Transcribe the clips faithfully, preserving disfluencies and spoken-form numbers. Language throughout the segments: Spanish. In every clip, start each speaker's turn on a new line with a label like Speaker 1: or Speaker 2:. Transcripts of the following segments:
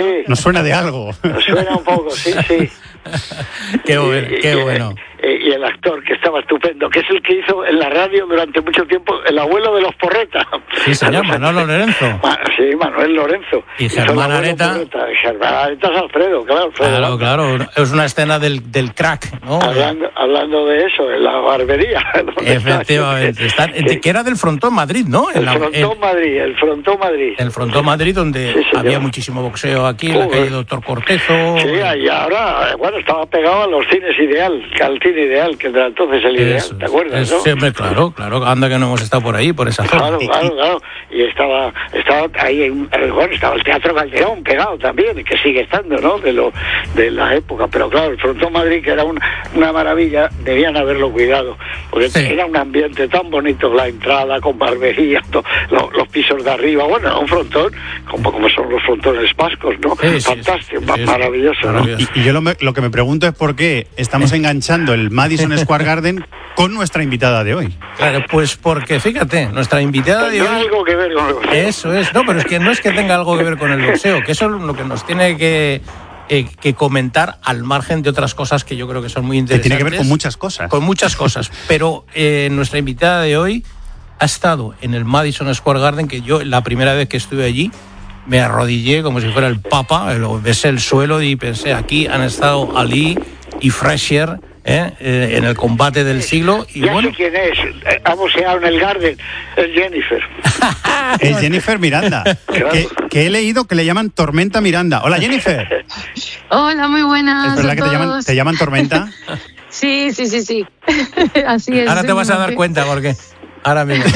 Speaker 1: sí.
Speaker 2: Nos suena de algo.
Speaker 1: Nos suena un poco, sí, sí.
Speaker 3: Qué bueno,
Speaker 1: y,
Speaker 3: qué
Speaker 1: y,
Speaker 3: bueno.
Speaker 1: Y, y el actor, que estaba estupendo, que es el que hizo en la radio durante mucho tiempo el abuelo de los Porreta.
Speaker 3: Sí, señor, Manolo Lorenzo.
Speaker 1: Ma, sí, Manuel Lorenzo.
Speaker 3: Y Germán Areta.
Speaker 1: Germán Areta es Alfredo, claro. Alfredo
Speaker 3: claro,
Speaker 1: Landa.
Speaker 3: claro. Es una escena del, del crack, ¿no?
Speaker 1: Hablando, hablando de eso, en la barbería.
Speaker 3: Efectivamente. Está, que, que era del Frontón Madrid, ¿no?
Speaker 1: El
Speaker 3: la,
Speaker 1: Frontón
Speaker 3: el,
Speaker 1: Madrid, el Frontón Madrid.
Speaker 3: El Frontón Madrid, donde sí, había muchísimo boxeo aquí, en la calle Doctor Cortezo.
Speaker 1: Sí, y ahora, bueno, estaba pegado a los cines Ideal, al cine Ideal, que era entonces el Ideal, eso, ¿te acuerdas,
Speaker 3: eso,
Speaker 1: no?
Speaker 3: Siempre, claro, claro, anda que no hemos estado por ahí, por esa zona.
Speaker 1: Claro, claro, claro. Y estaba, estaba ahí, bueno, estaba el Teatro Calderón pegado también, que sigue estando, ¿no? De lo de la época, pero claro, el Frontón Madrid, que era un, una maravilla, debían haberlo cuidado, porque sí. Era un ambiente tan bonito, la entrada con barbería, to, lo, los pisos de arriba, bueno, un frontón, como, como son los frontones vascos, ¿no?
Speaker 3: Sí,
Speaker 1: fantástico,
Speaker 3: sí, sí, sí,
Speaker 1: maravilloso,
Speaker 3: sí,
Speaker 1: ¿no?
Speaker 3: maravilloso.
Speaker 2: Y, y yo lo, me, lo que me pregunto es por qué estamos enganchando el Madison Square Garden con nuestra invitada de hoy.
Speaker 3: Claro, pues porque, fíjate, nuestra invitada de hoy...
Speaker 1: Tiene algo que ver con el boxeo.
Speaker 3: Eso es, no, pero es que no es que tenga algo que ver con el boxeo, que eso es lo que nos tiene que... Eh, que comentar al margen de otras cosas que yo creo que son muy interesantes.
Speaker 2: Que tiene que ver con muchas cosas.
Speaker 3: Con muchas cosas, pero eh, nuestra invitada de hoy ha estado en el Madison Square Garden, que yo la primera vez que estuve allí me arrodillé como si fuera el Papa, lo besé el suelo y pensé, aquí han estado Ali y Frazier ¿eh? Eh, en el combate del siglo. Y
Speaker 1: ya
Speaker 3: bueno,
Speaker 1: sé quién es, ha boxeado en el Garden, es Jennifer.
Speaker 2: Es Jennifer Miranda,
Speaker 1: Claro.
Speaker 2: que, que he leído que le llaman Tormenta Miranda. Hola, Jennifer.
Speaker 4: Hola, muy buenas.
Speaker 2: ¿Es verdad
Speaker 4: a
Speaker 2: que te llaman,
Speaker 4: todos.
Speaker 2: te llaman Tormenta?
Speaker 4: Sí, sí, sí, sí. Así es.
Speaker 3: ahora te vas a dar cuenta porque... Ahora mismo.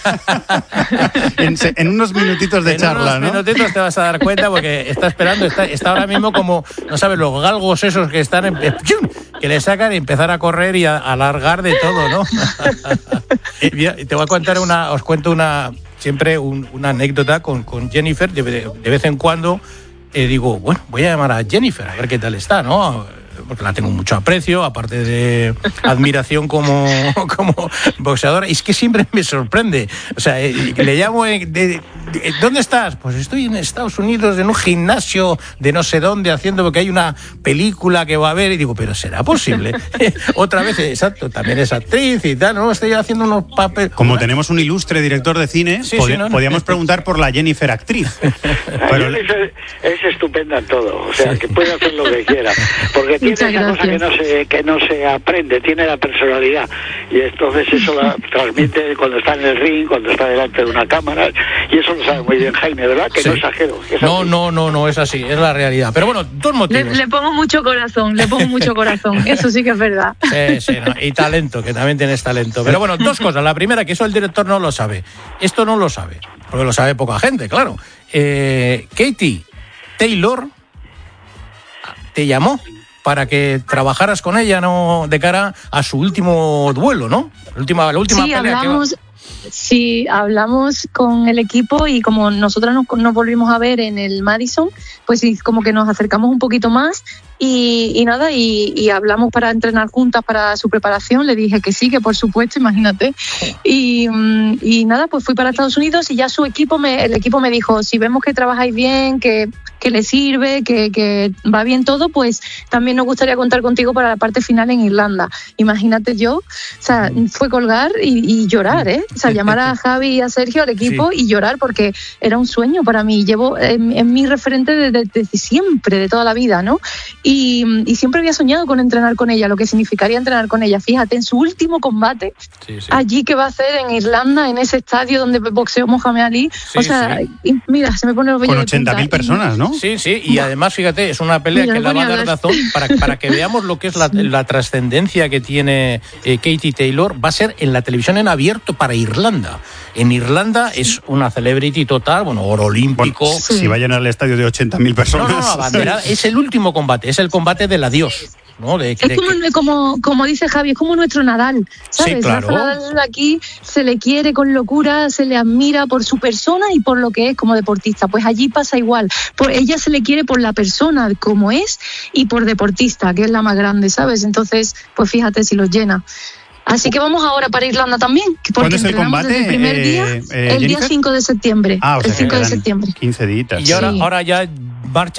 Speaker 2: en, en unos minutitos de
Speaker 3: en
Speaker 2: charla,
Speaker 3: unos
Speaker 2: ¿no?
Speaker 3: minutitos te vas a dar cuenta porque está esperando, está, está ahora mismo como, no sabes, los galgos esos que están, en, que le sacan y empezar a correr y a, a alargar de todo, ¿no? Y te voy a contar una, os cuento una, siempre un, una anécdota con, con Jennifer, de, de vez en cuando eh, digo, bueno, voy a llamar a Jennifer a ver qué tal está, ¿no? Porque la tengo mucho aprecio, aparte de admiración como, como boxeadora. Y es que siempre me sorprende. O sea, eh, le llamo... Eh, de, de, ¿dónde estás? Pues estoy en Estados Unidos, en un gimnasio de no sé dónde, haciendo porque hay una película que va a haber. Y digo, ¿pero será posible? Otra vez, exacto, también es actriz y tal, ¿no? Estoy haciendo unos papeles...
Speaker 2: Como tenemos un ilustre director de cine,
Speaker 3: sí,
Speaker 2: pod-
Speaker 3: sí, no,
Speaker 2: podíamos
Speaker 3: no.
Speaker 2: preguntar por la Jennifer actriz. Pero...
Speaker 1: Jennifer es estupenda en todo, o sea, que puede hacer lo que quiera, porque tiene
Speaker 4: Muchas
Speaker 1: esa cosa que no, se, que no se aprende, tiene la personalidad, y entonces eso la transmite cuando está en el ring, cuando está delante de una cámara, y eso lo sabe muy bien Jaime, ¿verdad? Que
Speaker 3: Sí.
Speaker 1: no exagero. Que
Speaker 3: No, no, no, no es así, es la realidad. Pero bueno, dos
Speaker 4: Le,
Speaker 3: motivos.
Speaker 4: le pongo mucho corazón, le pongo mucho corazón. Eso sí que es verdad.
Speaker 3: Sí, sí, no, y talento, que también tienes talento. Pero bueno, dos cosas. La primera, que eso el director no lo sabe. Esto no lo sabe, porque lo sabe poca gente, claro. Eh, Katie Taylor te llamó para que trabajaras con ella, ¿no? De cara a su último duelo, ¿no? La última, la última
Speaker 4: Sí,
Speaker 3: pelea
Speaker 4: hablamos,
Speaker 3: que va...
Speaker 4: sí, hablamos con el equipo y como nosotros nos, nos volvimos a ver en el Madison, pues sí, como que nos acercamos un poquito más y, y nada, y, y hablamos para entrenar juntas para su preparación. Le dije que sí, que por supuesto, imagínate. Y, y nada, pues fui para Estados Unidos y ya su equipo, me, el equipo me dijo, si vemos que trabajáis bien, que, que le sirve, que, que va bien todo, pues también nos gustaría contar contigo para la parte final en Irlanda. Imagínate yo, o sea, fue colgar y, y llorar, ¿eh? O sea, llamar a Javi y a Sergio, al equipo, sí. y llorar porque era un sueño para mí. Llevo en, en mi referente desde, desde siempre, de toda la vida, ¿no? Y, y siempre había soñado con entrenar con ella, lo que significaría entrenar con ella. Fíjate, en su último combate, sí, sí. allí que va a hacer en Irlanda, en ese estadio donde boxeó Mohamed Ali, sí, o sea, sí. y, mira, se me pone los vellos
Speaker 2: con ochenta mil personas, ¿no?
Speaker 3: Sí, sí, y además, fíjate, es una pelea mira, que la va a dar razón para, para que veamos lo que es la, la trascendencia que tiene eh, Katie Taylor. Va a ser en la televisión en abierto para Irlanda. En Irlanda sí. es una celebrity total, bueno, oro olímpico.
Speaker 2: Bueno, sí. Si va a llenar el estadio de ochenta mil personas.
Speaker 3: No, no, no, bandera, es el último combate, es el combate del adiós. ¿No? De,
Speaker 4: es
Speaker 3: de,
Speaker 4: como,
Speaker 3: que...
Speaker 4: como, como dice Javi, es como nuestro Nadal, ¿sabes?
Speaker 3: Sí, claro.
Speaker 4: Nadal aquí se le quiere con locura, se le admira por su persona y por lo que es como deportista. Pues allí pasa igual. Por ella se le quiere por la persona como es y por deportista, que es la más grande, ¿sabes? Entonces, pues fíjate si los llena. Así que vamos ahora para Irlanda también.
Speaker 2: ¿Cuándo es el combate?
Speaker 4: Desde el primer
Speaker 2: eh,
Speaker 4: día,
Speaker 2: eh,
Speaker 4: el día cinco de septiembre.
Speaker 2: Ah, o sea
Speaker 4: el cinco de septiembre.
Speaker 2: quince días.
Speaker 3: Y ahora,
Speaker 4: sí.
Speaker 3: ahora ya marcha